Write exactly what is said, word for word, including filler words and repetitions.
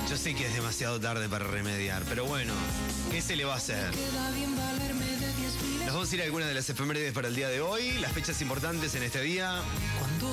Yo sé que es demasiado tarde para remediar, pero bueno, ¿qué se le va a hacer? Nos vamos a ir a algunas de las efemérides para el día de hoy, las fechas importantes en este día.